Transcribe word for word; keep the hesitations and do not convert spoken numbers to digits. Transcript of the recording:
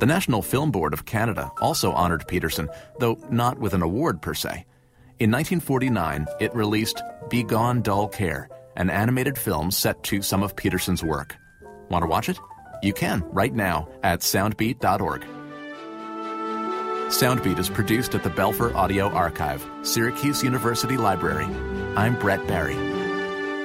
The National Film Board of Canada also honored Peterson, though not with an award per se. In nineteen forty-nine, it released Be Gone, Dull Care, an animated film set to some of Peterson's work. Want to watch it? You can right now at soundbeat dot org. Soundbeat is produced at the Belfer Audio Archive, Syracuse University Library. I'm Brett Barry.